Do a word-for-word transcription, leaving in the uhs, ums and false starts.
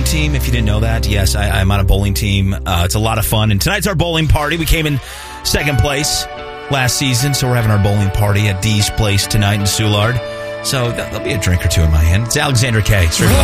bowling team. If you didn't know that, yes, I, I'm on a bowling team. Uh, it's a lot of fun. And tonight's our bowling party. We came in second place last season, so we're having our bowling party at Dee's Place tonight in Soulard. So there'll be a drink or two in my hand. It's Alexander K.